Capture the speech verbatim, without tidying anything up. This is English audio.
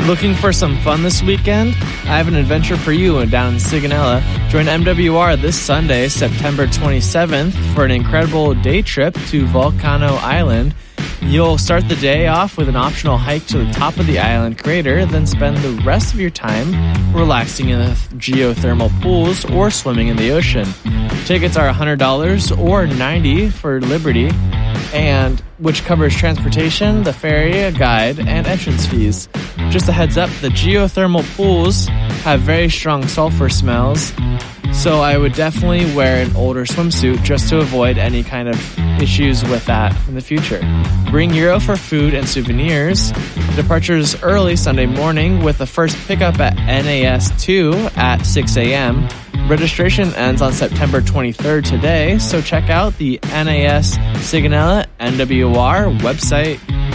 Looking for some fun this weekend? I have an adventure for you down in Sigonella. Join M W R this Sunday, September twenty-seventh, for an incredible day trip to Volcano Island. You'll start the day off with an optional hike to the top of the island crater, then spend the rest of your time relaxing in the geothermal pools or swimming in the ocean. Tickets are one hundred dollars or ninety dollars for Liberty, and which covers transportation, the ferry, a guide, and entrance fees. Just a heads up, the geothermal pools have very strong sulfur smells, so I would definitely wear an older swimsuit just to avoid any kind of issues with that in the future. Bring Euro for food and souvenirs. Departures early Sunday morning with the first pickup at N A S two at six a.m. Registration ends on September twenty-third today, so check out the N A S Sigonella N W R website